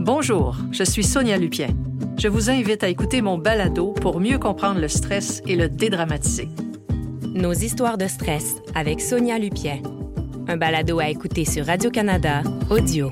Bonjour, je suis Sonia Lupien. Je vous invite à écouter mon balado pour mieux comprendre le stress et le dédramatiser. Nos histoires de stress avec Sonia Lupien. Un balado à écouter sur Radio-Canada Audio.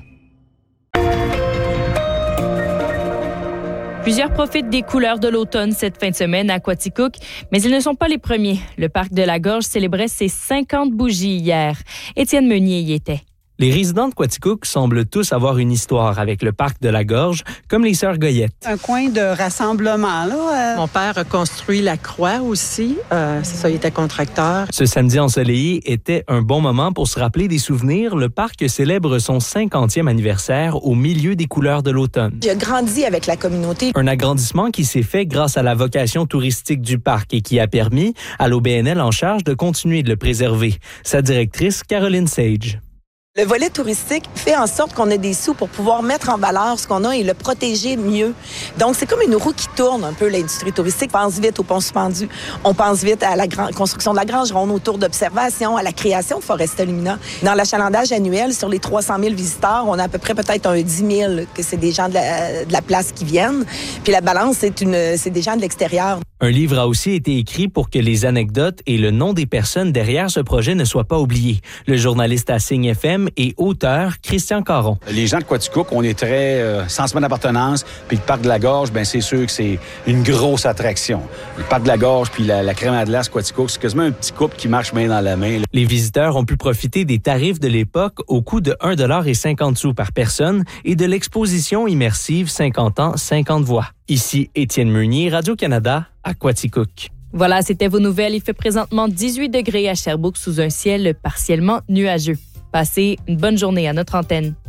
Plusieurs profitent des couleurs de l'automne cette fin de semaine à Quaticook, mais ils ne sont pas les premiers. Le parc de la Gorge célébrait ses 50 bougies hier. Étienne Meunier y était. Les résidents de Quaticook semblent tous avoir une histoire avec le parc de la Gorge, comme les sœurs Goyette. Un coin de rassemblement, là. Mon père a construit la croix aussi. C'est ça, il était contracteur. Ce samedi ensoleillé était un bon moment pour se rappeler des souvenirs. Le parc célèbre son 50e anniversaire au milieu des couleurs de l'automne. J'ai grandi avec la communauté. Un agrandissement qui s'est fait grâce à la vocation touristique du parc et qui a permis à l'OBNL en charge de continuer de le préserver. Sa directrice, Caroline Sage. Le volet touristique fait en sorte qu'on ait des sous pour pouvoir mettre en valeur ce qu'on a et le protéger mieux. Donc, c'est comme une roue qui tourne un peu, l'industrie touristique. On pense vite au pont suspendu. On pense vite à la construction de la Grange Ronde, aux tours d'observation, à la création de Foresta Lumina. Dans l'achalandage annuel, sur les 300 000 visiteurs, on a à peu près peut-être un 10 000 que c'est des gens de la place qui viennent. Puis la balance, c'est des gens de l'extérieur. Un livre a aussi été écrit pour que les anecdotes et le nom des personnes derrière ce projet ne soient pas oubliés. Le journaliste à Signe FM et auteur Christian Caron. Les gens de Quaticook, on est très sentiment d'appartenance. Puis le parc de la Gorge, bien c'est sûr que c'est une grosse attraction. Le parc de la Gorge puis la crème à glace Quaticook, c'est quasiment un petit couple qui marche main dans la main. Les visiteurs ont pu profiter des tarifs de l'époque au coût de 1,50 $ par personne et de l'exposition immersive 50 ans, 50 voix. Ici Étienne Meunier, Radio-Canada, à Quaticook. Voilà, c'était vos nouvelles. Il fait présentement 18 degrés à Sherbrooke sous un ciel partiellement nuageux. Passez une bonne journée à notre antenne.